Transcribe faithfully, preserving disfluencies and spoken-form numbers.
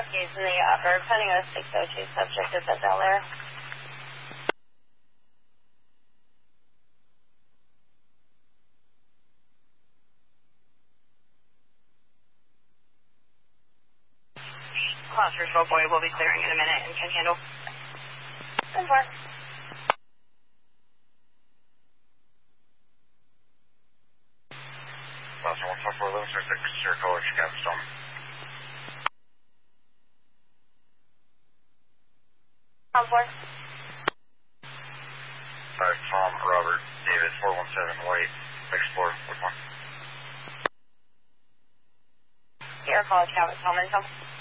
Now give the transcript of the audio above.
Rockies in the upper, pending a six oh two subject is at Bel Air. Class twelve boy will be clearing in a minute and can handle. ten four. Class one twelve four, eleven six, Sierra College, Capstone. Tom four. Five, Tom, Robert, David, four one seven, White, Explore, which one? Sierra College, Capstone, Tom.